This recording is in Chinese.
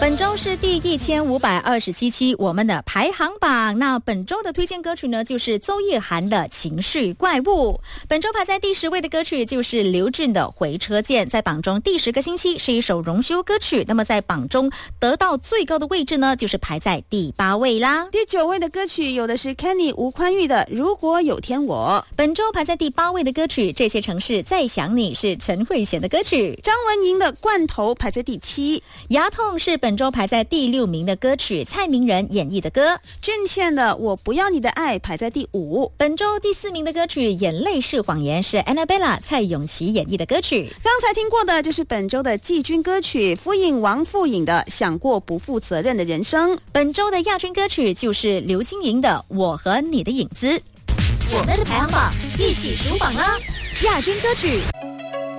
本周是第1527期我们的排行榜。那本周的推荐歌曲呢，就是周叶涵的《情绪怪物》。本周排在第10位的歌曲就是刘俊的《回车见》，在榜中第10个星期，是一首荣休歌曲。那么在榜中得到最高的位置呢，就是排在第8位啦。 第9位的歌曲有的是 Kenny 吴宽裕的《如果有天我》。 本周排在第8位的歌曲《这些城市再想你》是陈慧娴的歌曲。 张文莹的《罐头》排在第7。 牙痛是本周排在第6名的歌曲，蔡明仁演绎的歌。 郑倩的《我不要你的爱》排在第5。 本周第4名的歌曲《眼泪是谎言》是 Annabella 蔡咏琪演绎的歌曲。 刚才听过的就是本周的季军歌曲，傅颖王傅颖的《想过不负责任的人生》。 本周的亚军歌曲就是刘金莹的《我和你的影子》。我们的排行榜一起数榜啦！亚军歌曲